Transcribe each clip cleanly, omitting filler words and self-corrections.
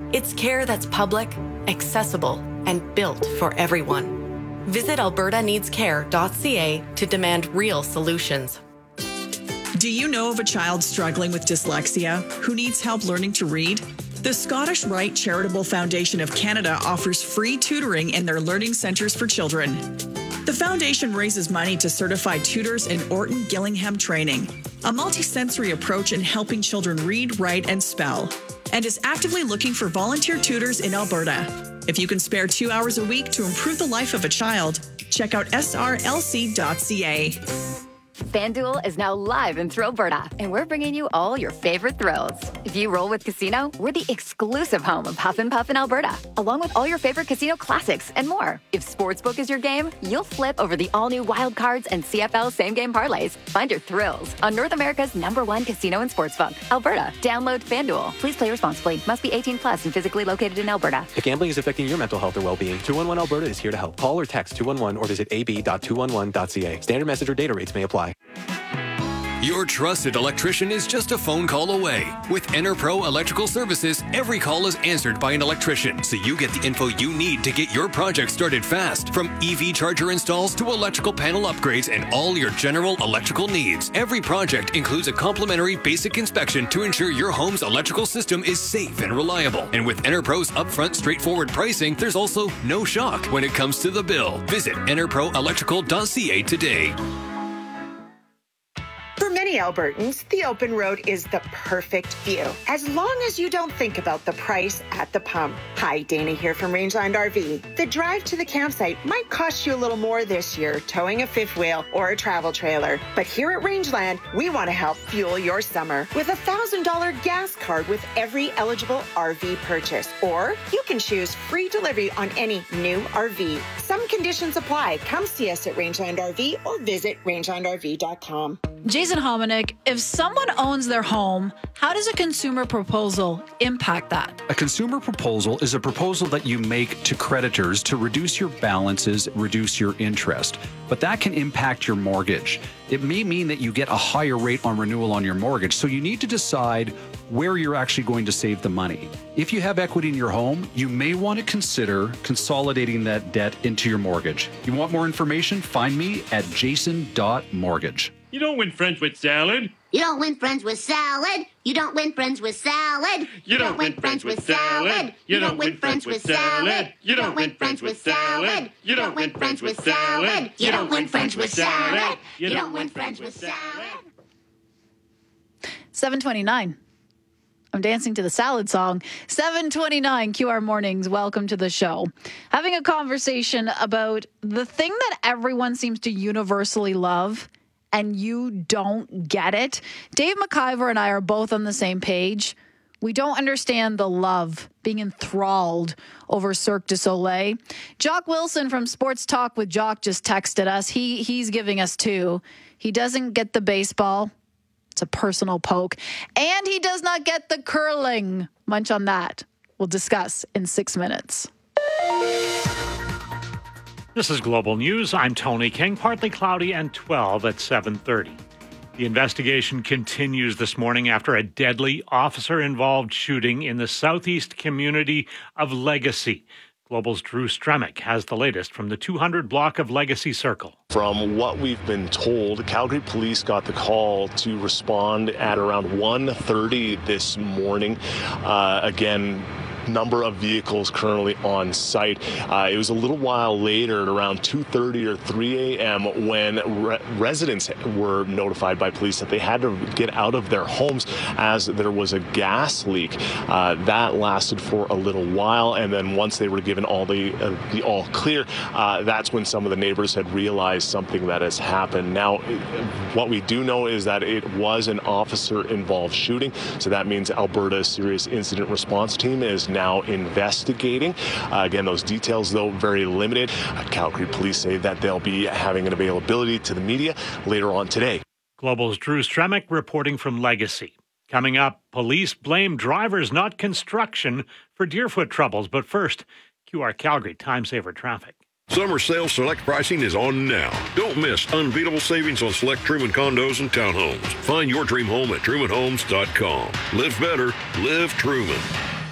It's care that's public, accessible, and built for everyone. Visit albertaneedscare.ca to demand real solutions. Do you know of a child struggling with dyslexia who needs help learning to read? The Scottish Rite Charitable Foundation of Canada offers free tutoring in their learning centres for children. The foundation raises money to certify tutors in Orton Gillingham training, a multisensory approach in helping children read, write, and spell, and is actively looking for volunteer tutors in Alberta. If you can spare 2 hours a week to improve the life of a child, check out srlc.ca. FanDuel is now live in Thrillberta, and we're bringing you all your favorite thrills. If you roll with Casino, we're the exclusive home of Huff and Puff in Alberta, along with all your favorite casino classics and more. If Sportsbook is your game, you'll flip over the all-new Wild Cards and CFL same-game parlays. Find your thrills on North America's #1 casino and sportsbook, Alberta. Download FanDuel. Please play responsibly. Must be 18 plus and physically located in Alberta. If gambling is affecting your mental health or well-being, 211 Alberta is here to help. Call or text 211 or visit ab.211.ca. Standard message or data rates may apply. Your trusted electrician is just a phone call away. With EnerPro Electrical Services, every call is answered by an electrician, so you get the info you need to get your project started fast. From EV charger installs to electrical panel upgrades and all your general electrical needs. Every project includes a complimentary basic inspection to ensure your home's electrical system is safe and reliable. And with EnerPro's upfront straightforward pricing, there's also no shock when it comes to the bill. Visit enerproelectrical.ca today. For many Albertans, the open road is the perfect view, as long as you don't think about the price at the pump. Hi, Dana here from Rangeland RV. The drive to the campsite might cost you a little more this year, towing a fifth wheel or a travel trailer. But here at Rangeland, we want to help fuel your summer with a $1,000 gas card with every eligible RV purchase. Or you can choose free delivery on any new RV. Some conditions apply. Come see us at Rangeland RV or visit rangelandrv.com. Jason Hominick, if someone owns their home, how does a consumer proposal impact that? A consumer proposal is a proposal that you make to creditors to reduce your balances, reduce your interest. But that can impact your mortgage. It may mean that you get a higher rate on renewal on your mortgage. So you need to decide where you're actually going to save the money. If you have equity in your home, you may want to consider consolidating that debt into your mortgage. You want more information? Find me at jason.mortgage. You don't win friends with salad. You don't win friends with salad. You don't win friends with salad. You don't win friends with salad. You don't win friends with salad. You don't win friends with salad. You don't win friends with salad. You don't win friends with salad. You don't win friends with salad. 7:29. I'm dancing to the salad song. 7:29 QR Mornings. Welcome to the show. Having a conversation about the thing that everyone seems to universally love, and you don't get it. Dave McIver and I are both on the same page. We don't understand the love, being enthralled over Cirque du Soleil. Jock Wilson from Sports Talk with Jock just texted us. He's giving us two. He doesn't get the baseball. It's a personal poke. And he does not get the curling. Munch on that. We'll discuss in 6 minutes. This is Global News. I'm Tony King. Partly cloudy and 12 at 7:30. The investigation continues this morning after a deadly officer-involved shooting in the southeast community of Legacy. Global's Drew Stremick has the latest from the 200 block of Legacy Circle. From what we've been told, Calgary Police got the call to respond at around 1:30 this morning. Again, number of vehicles currently on site. It was a little while later, at around 2:30 or 3 a.m., when residents were notified by police that they had to get out of their homes as there was a gas leak. That lasted for a little while, and then once they were given all the all clear, that's when some of the neighbors had realized something that has happened. Now, what we do know is that it was an officer-involved shooting, so that means Alberta's Serious Incident Response Team is now investigating. Again, those details, though, very limited. Calgary Police say that they'll be having an availability to the media later on today. Global's Drew Stremick reporting from Legacy. Coming up, police blame drivers, not construction, for Deerfoot troubles. But first, QR Calgary Time Saver Traffic. Summer sales select pricing is on now. Don't miss unbeatable savings on select Truman condos and townhomes. Find your dream home at trumanhomes.com. Live better, live Truman.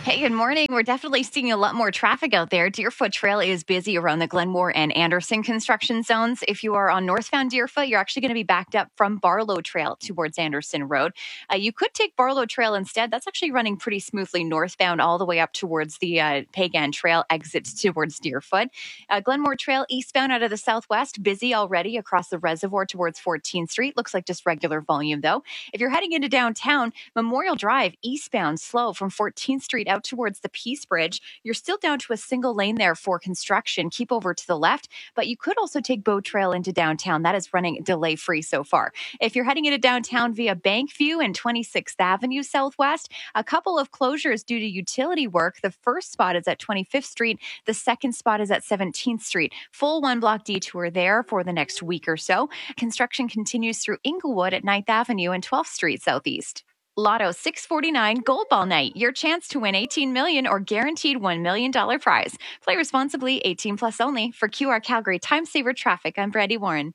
Hey, good morning. We're definitely seeing a lot more traffic out there. Deerfoot Trail is busy around the Glenmore and Anderson construction zones. If you are on northbound Deerfoot, you're actually going to be backed up from Barlow Trail towards Anderson Road. You could take Barlow Trail instead. That's actually running pretty smoothly northbound all the way up towards the Pagan Trail exit towards Deerfoot. Glenmore Trail eastbound out of the southwest, busy already across the reservoir towards 14th Street. Looks like just regular volume, though. If you're heading into downtown, Memorial Drive eastbound slow from 14th Street out towards the Peace Bridge. You're still down to a single lane there for construction. Keep over to the left, but you could also take Bow Trail into downtown. That is running delay-free so far. If you're heading into downtown via Bankview and 26th Avenue Southwest, a couple of closures due to utility work. The first spot is at 25th Street. The second spot is at 17th Street. Full one-block detour there for the next week or so. Construction continues through Inglewood at 9th Avenue and 12th Street Southeast. Lotto 649 Gold Ball Night. Your chance to win $18 million or guaranteed $1 million prize. Play responsibly, 18 plus only. For QR Calgary Time Saver Traffic, I'm Brady Warren.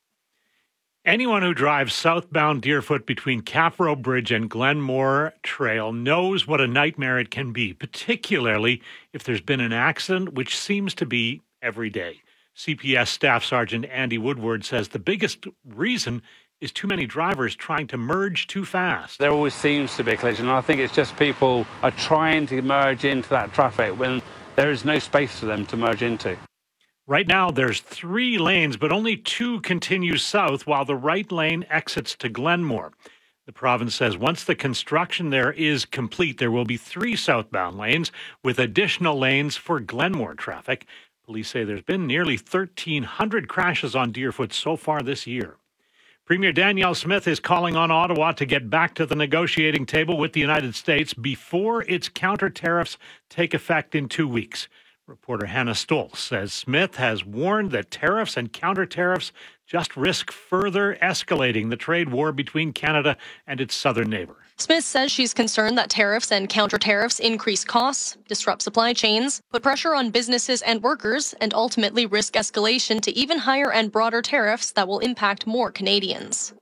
Anyone who drives southbound Deerfoot between Caffro Bridge and Glenmore Trail knows what a nightmare it can be, particularly if there's been an accident, which seems to be every day. CPS Staff Sergeant Andy Woodward says the biggest reason is too many drivers trying to merge too fast. There always seems to be a collision, and I think it's just people are trying to merge into that traffic when there is no space for them to merge into. Right now, there's 3 lanes, but only 2 continue south while the right lane exits to Glenmore. The province says once the construction there is complete, there will be 3 southbound lanes with additional lanes for Glenmore traffic. Police say there's been nearly 1,300 crashes on Deerfoot so far this year. Premier Danielle Smith is calling on Ottawa to get back to the negotiating table with the United States before its counter tariffs take effect in 2 weeks. Reporter Hannah Stolz says Smith has warned that tariffs and counter tariffs just risk further escalating the trade war between Canada and its southern neighbor. Smith says she's concerned that tariffs and counter-tariffs increase costs, disrupt supply chains, put pressure on businesses and workers, and ultimately risk escalation to even higher and broader tariffs that will impact more Canadians.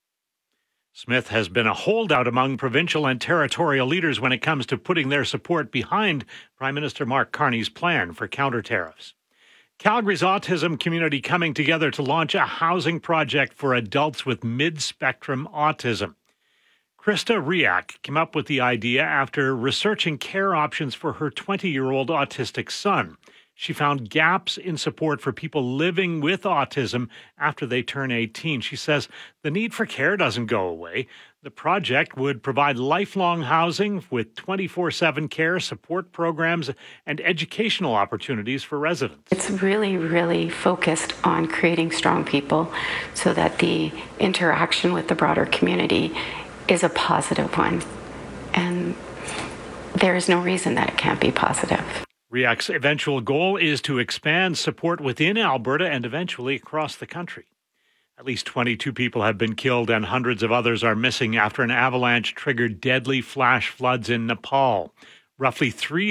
Smith has been a holdout among provincial and territorial leaders when it comes to putting their support behind Prime Minister Mark Carney's plan for counter tariffs. Calgary's autism community coming together to launch a housing project for adults with mid-spectrum autism. Krista Riak came up with the idea after researching care options for her 20-year-old autistic son. She found gaps in support for people living with autism after they turn 18. She says the need for care doesn't go away. The project would provide lifelong housing with 24/7 care, support programs, and educational opportunities for residents. It's really, really focused on creating strong people so that the interaction with the broader community is a positive one. And there is no reason that it can't be positive. REACT's eventual goal is to expand support within Alberta and eventually across the country. At least 22 people have been killed and hundreds of others are missing after an avalanche triggered deadly flash floods in Nepal. Roughly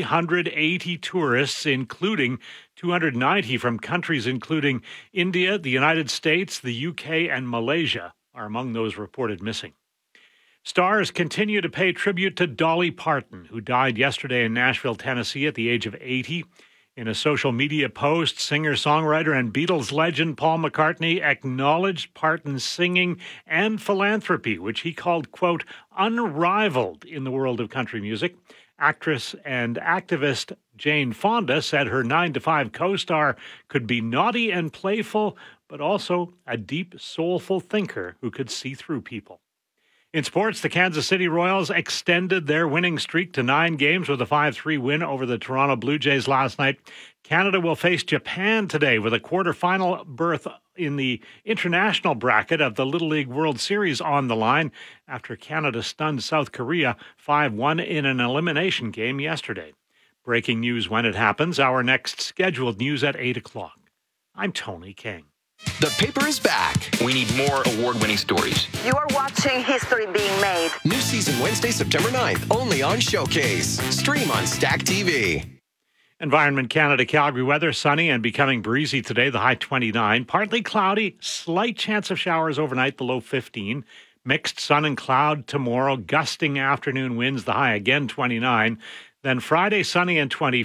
380 tourists, including 290 from countries including India, the United States, the UK, and Malaysia, are among those reported missing. Stars continue to pay tribute to Dolly Parton, who died yesterday in Nashville, Tennessee at the age of 80. In a social media post, singer-songwriter and Beatles legend Paul McCartney acknowledged Parton's singing and philanthropy, which he called, quote, unrivaled in the world of country music. Actress and activist Jane Fonda said her 9-to-5 co-star could be naughty and playful, but also a deep, soulful thinker who could see through people. In sports, the Kansas City Royals extended their winning streak to 9 games with a 5-3 win over the Toronto Blue Jays last night. Canada will face Japan today with a quarterfinal berth in the international bracket of the Little League World Series on the line after Canada stunned South Korea 5-1 in an elimination game yesterday. Breaking news when it happens. Our next scheduled news at 8 o'clock. I'm Tony King. The paper is back. We need more award-winning stories. You are watching history being made. New season Wednesday, September 9th, only on Showcase. Stream on Stack TV. Environment Canada Calgary weather, sunny and becoming breezy today, the high 29. Partly cloudy, slight chance of showers overnight, the low 15. Mixed sun and cloud tomorrow, gusting afternoon winds, the high again 29. Then Friday, sunny and 20.